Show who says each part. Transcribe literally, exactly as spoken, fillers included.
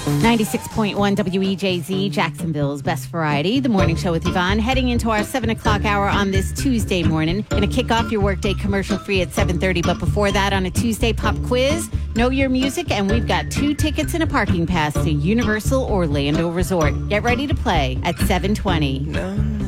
Speaker 1: ninety-six point one W E J Z, Jacksonville's Best Variety, the morning show with Yvonne. Heading into our seven o'clock hour on this Tuesday morning. Going to kick off your workday commercial-free at seven thirty, but before that, on a Tuesday pop quiz, know your music, and we've got two tickets and a parking pass to Universal Orlando Resort. Get ready to play at seven twenty.
Speaker 2: No.